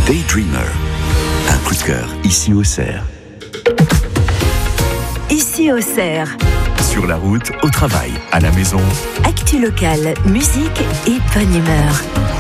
Daydreamer. Un coup de cœur ici au Cerf. Ici au Cerf. Sur la route, au travail, à la maison. Actu locale, musique et bonne humeur.